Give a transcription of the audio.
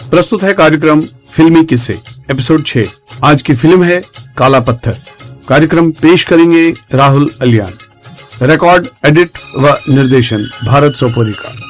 प्रस्तुत है कार्यक्रम फिल्मी किस्से एपिसोड 6। आज की फिल्म है काला पत्थर। कार्यक्रम पेश करेंगे राहुल अलियान। रिकॉर्ड, एडिट व निर्देशन भारत सोपोरी का।